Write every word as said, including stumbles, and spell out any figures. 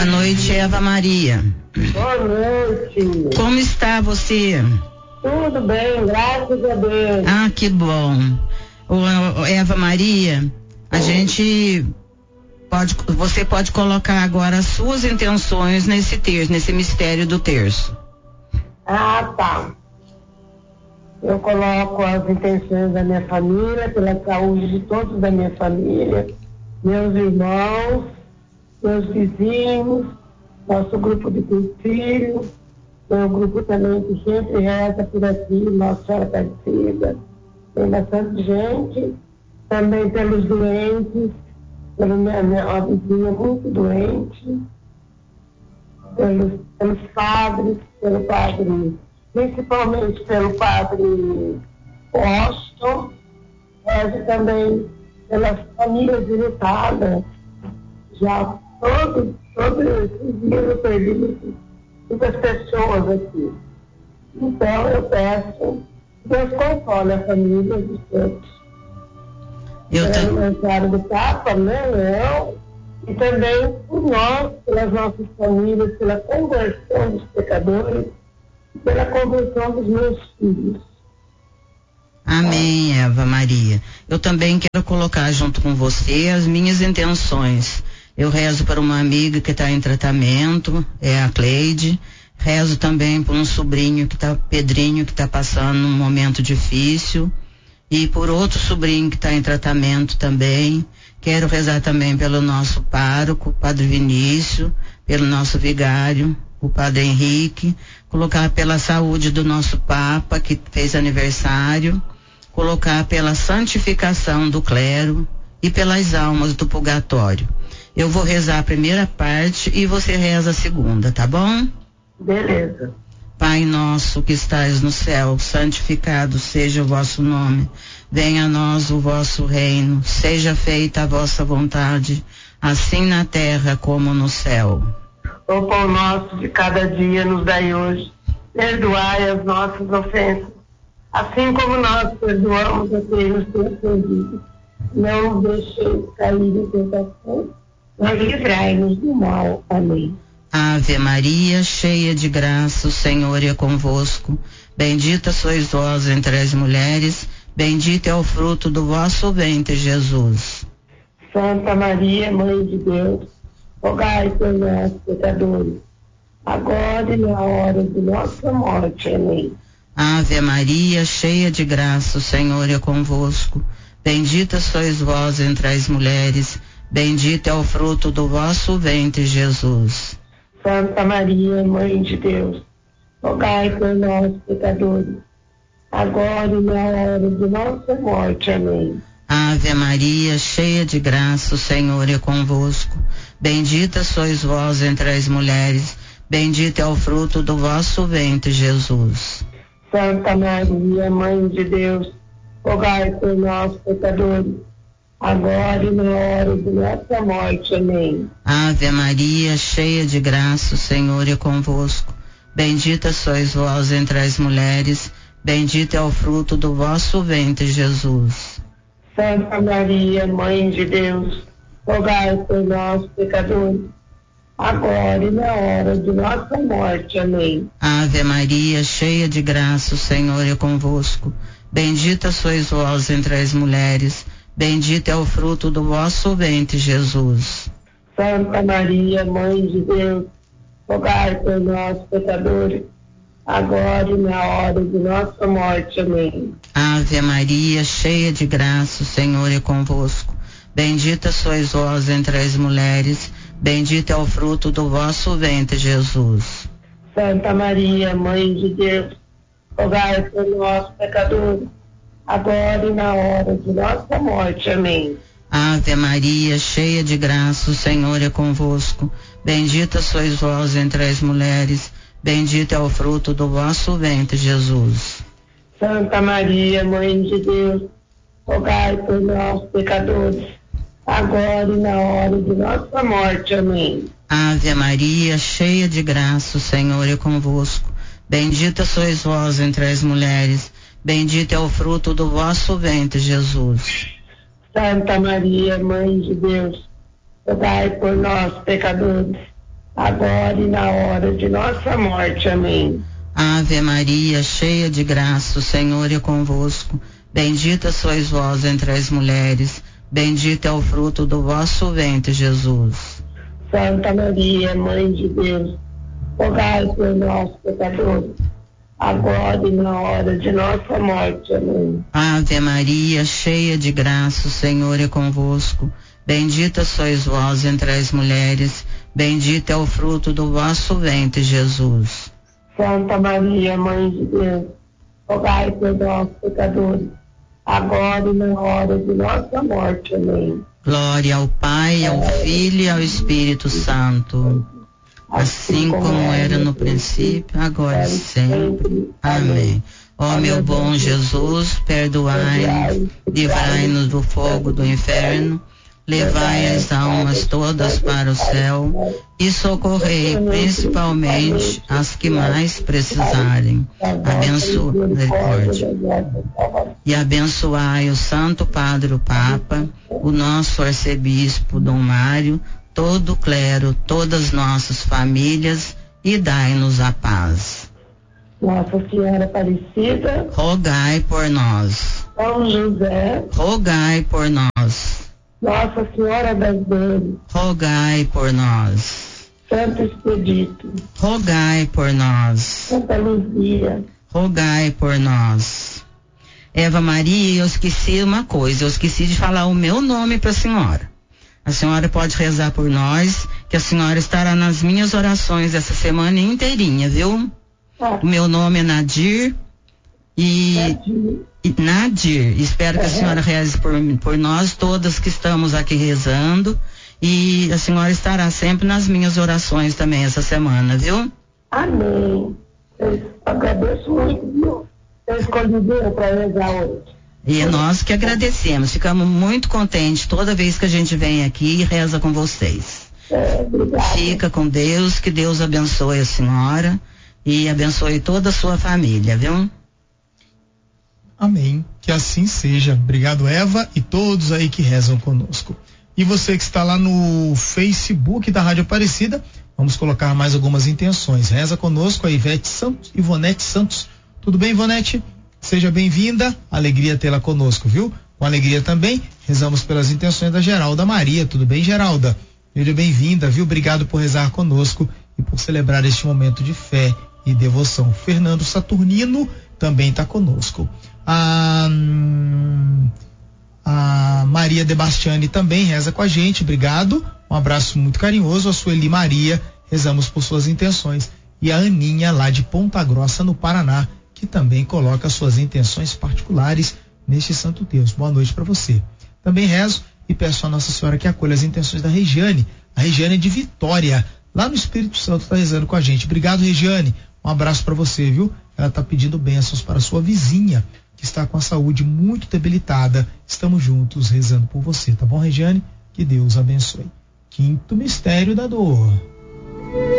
Boa noite, Eva Maria. Boa noite. Como está você? Tudo bem, graças a Deus. Ah, que bom. Ô, Eva Maria, a oh. gente pode, você pode colocar agora as suas intenções nesse terço, nesse mistério do terço. Ah, tá. Eu coloco as intenções da minha família, pela saúde de todos da minha família, meus irmãos, meus vizinhos, nosso grupo de filhos, meu grupo também que sempre reza por aqui, Nossa Senhora Aparecida. Tem bastante gente, também pelos doentes, pela minha, minha vizinha muito doente, pelos, pelos padres, pelo padre, principalmente pelo padre Washington, rezo também pelas famílias irritadas. Já todos, todos esses dias eu perdi muitas pessoas aqui. Então eu peço que Deus console a família de todos. Eu pelo aniversário do Papa, né, Leão, e também por nós, pelas nossas famílias, pela conversão dos pecadores e pela conversão dos meus filhos. Amém, Eva Maria. Eu também quero colocar junto com você as minhas intenções. Eu rezo para uma amiga que está em tratamento, é a Cleide. Rezo também por um sobrinho que tá, Pedrinho, que está passando um momento difícil. E por outro sobrinho que está em tratamento também. Quero rezar também pelo nosso pároco, o Padre Vinícius, pelo nosso vigário, o Padre Henrique. Colocar pela saúde do nosso Papa, que fez aniversário. Colocar pela santificação do clero e pelas almas do purgatório. Eu vou rezar a primeira parte e você reza a segunda, tá bom? Beleza. Pai nosso que estais no céu, santificado seja o vosso nome. Venha a nós o vosso reino, seja feita a vossa vontade, assim na terra como no céu. O pão nosso de cada dia nos dai hoje. Perdoai as nossas ofensas, assim como nós perdoamos a quem nos tem ofendido. Não nos deixeis cair em tentação, mas livrai-nos do mal. Amém. Ave Maria, cheia de graça, o Senhor é convosco. Bendita sois vós entre as mulheres, bendito é o fruto do vosso ventre, Jesus. Santa Maria, Mãe de Deus, rogai por nós, pecadores, agora e na hora de nossa morte. Amém. Ave Maria, cheia de graça, o Senhor é convosco. Bendita sois vós entre as mulheres, bendito é o fruto do vosso ventre, Jesus. Santa Maria, Mãe de Deus, rogai por nós, pecadores, agora e na hora de nossa morte. Amém. Ave Maria, cheia de graça, o Senhor é convosco. Bendita sois vós entre as mulheres, bendito é o fruto do vosso ventre, Jesus. Santa Maria, Mãe de Deus, rogai por nós, pecadores, agora e na hora de nossa morte. Amém. Ave Maria, cheia de graça, o Senhor é convosco. Bendita sois vós entre as mulheres, bendito é o fruto do vosso ventre, Jesus. Santa Maria, Mãe de Deus, rogai por nós, pecadores, agora e na hora de nossa morte. Amém. Ave Maria, cheia de graça, o Senhor é convosco. Bendita sois vós entre as mulheres, bendito é o fruto do vosso ventre, Jesus. Santa Maria, Mãe de Deus, rogai por nós, pecadores, agora e na hora de nossa morte. Amém. Ave Maria, cheia de graça, o Senhor é convosco. Bendita sois vós entre as mulheres, bendito é o fruto do vosso ventre, Jesus. Santa Maria, Mãe de Deus, rogai por nós, pecadores, agora e na hora de nossa morte. Amém. Ave Maria, cheia de graça, o Senhor é convosco. Bendita sois vós entre as mulheres, bendito é o fruto do vosso ventre, Jesus. Santa Maria, Mãe de Deus, rogai por nós, pecadores, agora e na hora de nossa morte. Amém. Ave Maria, cheia de graça, o Senhor é convosco. Bendita sois vós entre as mulheres, bendito é o fruto do vosso ventre, Jesus. Santa Maria, Mãe de Deus, rogai por nós, pecadores, agora e na hora de nossa morte. Amém. Ave Maria, cheia de graça, o Senhor é convosco. Bendita sois vós entre as mulheres, bendito é o fruto do vosso ventre, Jesus. Santa Maria, Mãe de Deus, rogai por nós, pecadores, agora e na hora de nossa morte. Amém. Ave Maria, cheia de graça, o Senhor é convosco. Bendita sois vós entre as mulheres, bendito é o fruto do vosso ventre, Jesus. Santa Maria, Mãe de Deus, rogai por nós, pecadores, agora e na hora de nossa morte. Amém. Glória ao Pai, ao Filho e ao Espírito Santo, assim como era no princípio, agora e sempre. Amém. Ó meu bom Jesus, perdoai-nos, livrai-nos do fogo do inferno, levai as almas todas para o céu e socorrei principalmente as que mais precisarem. Abençoe e abençoai o Santo Padre o Papa, o nosso arcebispo Dom Mário, todo o clero, todas as nossas famílias e dai-nos a paz. Nossa Senhora Aparecida, rogai por nós. São José, rogai por nós. Nossa Senhora das Dores, rogai por nós. Santo Expedito, rogai por nós. Santa Luzia, rogai por nós. Eva Maria, eu esqueci uma coisa, eu esqueci de falar o meu nome para a senhora. A senhora pode rezar por nós, que a senhora estará nas minhas orações essa semana inteirinha, viu? Ah. O meu nome é Nadir e Nadir. E Nadir. Espero que a senhora reze por, por nós, todas que estamos aqui rezando, e a senhora estará sempre nas minhas orações também essa semana, viu? Amém. Eu agradeço muito, viu? Eu escolhi Deus para rezar hoje. E nós que agradecemos, ficamos muito contentes toda vez que a gente vem aqui e reza com vocês. É, obrigada. Fica com Deus, que Deus abençoe a senhora e abençoe toda a sua família, viu? Amém. Que assim seja. Obrigado, Eva, e todos aí que rezam conosco. E você que está lá no Facebook da Rádio Aparecida, vamos colocar mais algumas intenções. Reza conosco a Ivete Santos, Ivonete Santos. Tudo bem, Ivonete? Seja bem-vinda, alegria tê-la conosco, viu? Com alegria também, rezamos pelas intenções da Geralda Maria. Tudo bem, Geralda? Seja bem-vinda, viu? Obrigado por rezar conosco e por celebrar este momento de fé e devoção. Fernando Saturnino também está conosco. A, a Maria Debastiani também reza com a gente, obrigado. Um abraço muito carinhoso. A Sueli Maria, rezamos por suas intenções. E a Aninha, lá de Ponta Grossa, no Paraná, que também coloca suas intenções particulares neste Santo Deus. Boa noite para você. Também rezo e peço a Nossa Senhora que acolha as intenções da Regiane. A Regiane é de Vitória, lá no Espírito Santo, está rezando com a gente. Obrigado, Regiane. Um abraço para você, viu? Ela está pedindo bênçãos para sua vizinha, que está com a saúde muito debilitada. Estamos juntos rezando por você, tá bom, Regiane? Que Deus abençoe. Quinto mistério da dor.